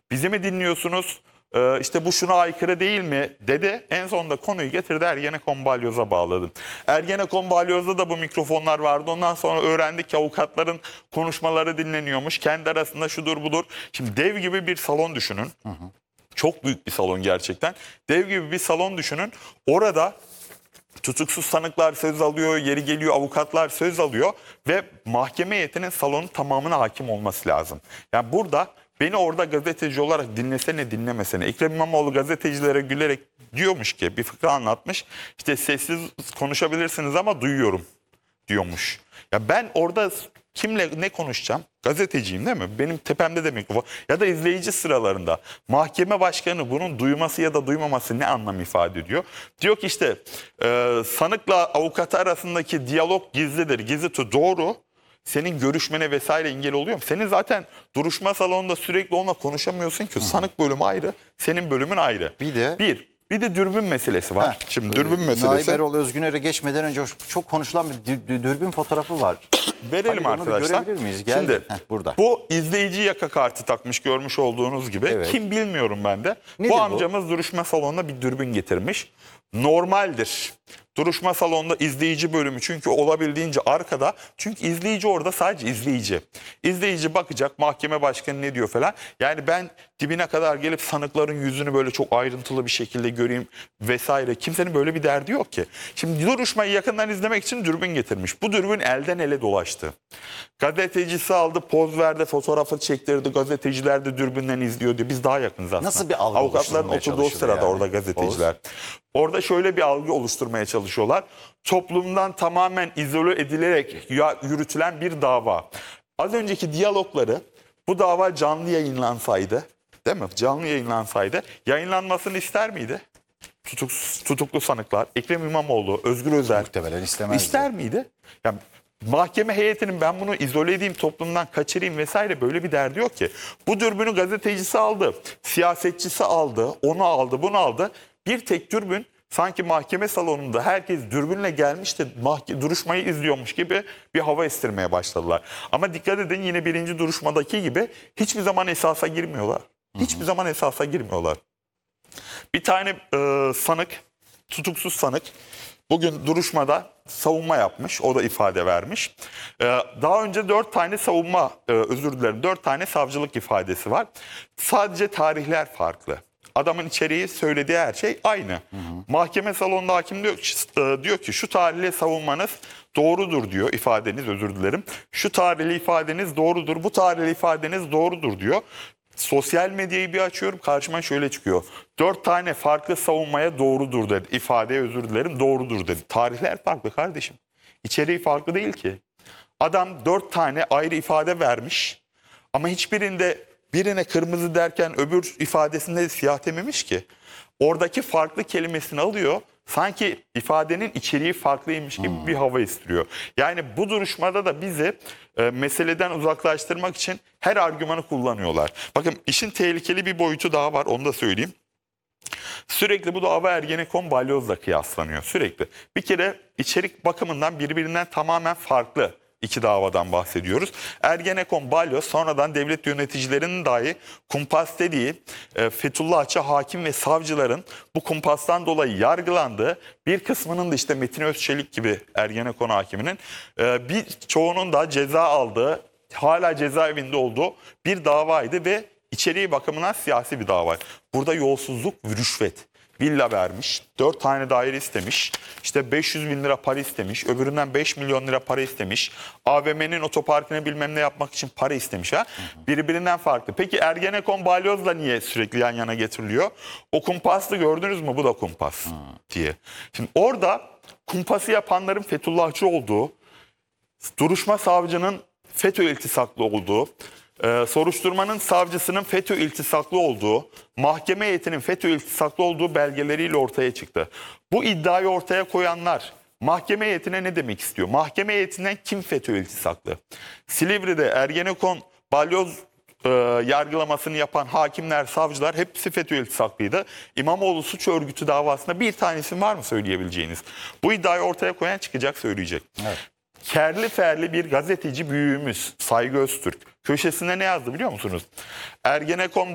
Bizi mi dinliyorsunuz? İşte bu şuna aykırı değil mi dedi. En sonunda konuyu getirdi, Ergenekon Balyoz'a bağladı. Ergenekon Balyoz'da da bu mikrofonlar vardı. Ondan sonra öğrendik ki avukatların konuşmaları dinleniyormuş. Kendi arasında şudur budur. Şimdi dev gibi bir salon düşünün. Çok büyük bir salon gerçekten. Dev gibi bir salon düşünün. Orada tutuksuz sanıklar söz alıyor, yeri geliyor avukatlar söz alıyor ve mahkeme heyetinin salonun tamamına hakim olması lazım. Yani burada beni orada gazeteci olarak dinlesene dinlemesene. Ekrem İmamoğlu gazetecilere gülerek diyormuş ki, bir fıkra anlatmış. İşte sessiz konuşabilirsiniz ama duyuyorum diyormuş. Ya ben orada kimle ne konuşacağım? Gazeteciyim değil mi? Benim tepemde de mikrofon. Ya da izleyici sıralarında. Mahkeme başkanı bunun duyması ya da duymaması ne anlam ifade ediyor? Diyor ki işte sanıkla avukatı arasındaki diyalog gizlidir. Gizli doğru. Senin görüşmene vesaire engel oluyor mu? Senin zaten duruşma salonunda sürekli onunla konuşamıyorsun ki. Sanık bölümü ayrı, senin bölümün ayrı. Bir de dürbün meselesi var. Şimdi dürbün meselesi. Naim Erol Özgüner'e geçmeden önce çok konuşulan bir dürbün fotoğrafı var. Verelim arkadaşlar. Görebilir miyiz? Şimdi burada. Bu izleyici yaka kartı takmış, görmüş olduğunuz gibi. Evet. Kim bilmiyorum ben de. Nedir Bu bu? amcamız duruşma salonuna bir dürbün getirmiş. Normaldir. Duruşma salonunda izleyici bölümü çünkü olabildiğince arkada. Çünkü izleyici orada sadece izleyici. İzleyici bakacak, mahkeme başkanı ne diyor falan. Yani ben dibine kadar gelip sanıkların yüzünü böyle çok ayrıntılı bir şekilde göreyim vesaire. Kimsenin böyle bir derdi yok ki. Şimdi duruşmayı yakından izlemek için dürbün getirmiş. Bu dürbün elden ele dolaştı. Gazetecisi aldı, poz verdi, fotoğrafı çektirdi. Gazeteciler de dürbünden izliyor diyor. Biz daha yakınız aslında. Nasıl bir algı Avukatların oluşturmaya oturduğu çalışıldı sırada yani? orada gazeteciler. Orada şöyle bir algı oluşturmaya çalışıyorlar. Toplumdan tamamen izole edilerek yürütülen bir dava. Az önceki diyalogları, bu dava canlı yayınlansaydı, değil mi? Canlı yayınlansaydı yayınlanmasını ister miydi? Tutuklu sanıklar, Ekrem İmamoğlu, Özgür Özel Muhtemelen istemezdi. İster miydi? Yani mahkeme heyetinin ben bunu izole edeyim, toplumdan kaçırayım vesaire böyle bir derdi yok ki. Bu dürbünü gazetecisi aldı, siyasetçisi aldı, onu aldı, bunu aldı. Bir tek dürbün, sanki mahkeme salonunda herkes dürbünle gelmiş de duruşmayı izliyormuş gibi bir hava estirmeye başladılar. Ama dikkat edin, yine birinci duruşmadaki gibi hiçbir zaman esasa girmiyorlar. Hiçbir zaman esasa girmiyorlar. Bir tane sanık, tutuksuz sanık bugün duruşmada savunma yapmış. O da ifade vermiş. Daha önce 4 tane savunma, özür dilerim, 4 tane savcılık ifadesi var. Sadece tarihler farklı. Adamın içeriği, söylediği her şey aynı. Mahkeme salonunda hakim diyor ki şu tarihli savunmanız doğrudur diyor, ifadeniz, özür dilerim. Şu tarihli ifadeniz doğrudur, bu tarihli ifadeniz doğrudur diyor. Sosyal medyayı bir açıyorum, karşıma şöyle çıkıyor. 4 tane farklı savunmaya doğrudur dedi. İfadeye özür dilerim, doğrudur dedi. Tarihler farklı kardeşim. İçeriği farklı değil ki. Adam 4 tane ayrı ifade vermiş ama hiçbirinde birine kırmızı derken öbür ifadesinde siyah dememiş ki. Oradaki farklı kelimesini alıyor. Sanki ifadenin içeriği farklıymış gibi bir hava estiriyor. Yani bu duruşmada da bizi meseleden uzaklaştırmak için her argümanı kullanıyorlar. Bakın işin tehlikeli bir boyutu daha var, onu da söyleyeyim. Sürekli bu dava Ergenekon Balyoz'la kıyaslanıyor, sürekli. Bir kere içerik bakımından birbirinden tamamen farklı iki davadan bahsediyoruz. Ergenekon Balyoz sonradan devlet yöneticilerinin dahi kumpas dediği Fethullahçı hakim ve savcıların bu kumpastan dolayı yargılandığı, bir kısmının da işte Metin Özçelik gibi Ergenekon hakiminin bir çoğunun da ceza aldığı, hala cezaevinde olduğu bir davaydı ve içeriği bakımından siyasi bir dava. Burada yolsuzluk, rüşvet. Villa vermiş, 4 tane daire istemiş, işte 500 bin lira para istemiş, öbüründen 5 milyon lira para istemiş, AVM'nin otoparkını bilmem ne yapmak için para istemiş. Birbirinden farklı. Peki Ergenekon Balyoz'la niye sürekli yan yana getiriliyor? O kumpaslı gördünüz mü, bu da kumpas diye. Şimdi orada kumpası yapanların Fethullahçı olduğu, duruşma savcının FETÖ iltisaklı olduğu, soruşturmanın savcısının FETÖ iltisaklı olduğu, mahkeme heyetinin FETÖ iltisaklı olduğu belgeleriyle ortaya çıktı. Bu iddiayı ortaya koyanlar mahkeme heyetine ne demek istiyor? Mahkeme heyetinden kim FETÖ iltisaklı? Silivri'de Ergenekon Balyoz yargılamasını yapan hakimler, savcılar hepsi FETÖ iltisaklıydı. İmamoğlu suç örgütü davasında bir tanesi var mı söyleyebileceğiniz? Bu iddiayı ortaya koyan çıkacak, söyleyecek. Evet. Kerli ferli bir gazeteci büyüğümüz Saygı Öztürk köşesinde ne yazdı biliyor musunuz? Ergenekon